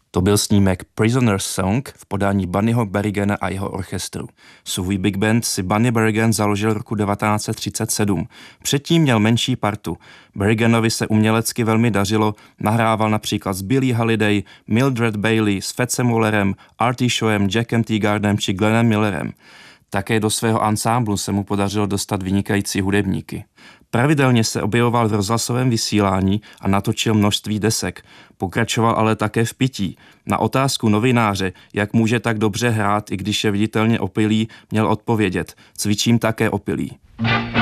To byl snímek Prisoner's Song v podání Bunnyho Berrigana a jeho orchestru. Svůj big band si Bunny Berrigan založil roku 1937. Předtím měl menší partu. Berriganovi se umělecky velmi dařilo, nahrával například s Billie Holiday, Mildred Bailey, s Fatsem Wallerem, Artie Shawem, Jackem Teagardem či Glennem Millerem. Také do svého ansámblu se mu podařilo dostat vynikající hudebníky. Pravidelně se objevoval v rozhlasovém vysílání a natočil množství desek. Pokračoval ale také v pití. Na otázku novináře, jak může tak dobře hrát, i když je viditelně opilý, měl odpovědět: cvičím také opilý.